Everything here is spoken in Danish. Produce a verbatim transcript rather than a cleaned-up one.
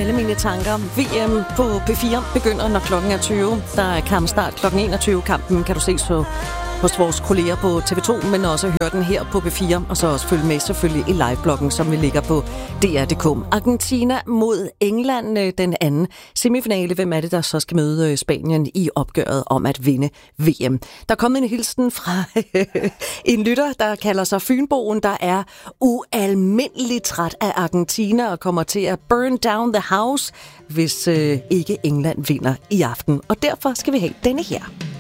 alle mine tanker. V M på P fire begynder, når klokken er tyve. Der er kampstart klokken enogtyve. Kampen kan du se så hos vores kolleger på T V to, men også høre den her på P fire, og så også følge med selvfølgelig i livebloggen, som vi ligger på D R punktum d k. Argentina mod England, den anden semifinale. Hvem er det, der så skal møde Spanien i opgøret om at vinde V M? Der er kommet en hilsen fra en lytter, der kalder sig Fynboen, der er ualmindeligt træt af Argentina og kommer til at burn down the house, hvis øh, ikke England vinder i aften. Og derfor skal vi have denne her.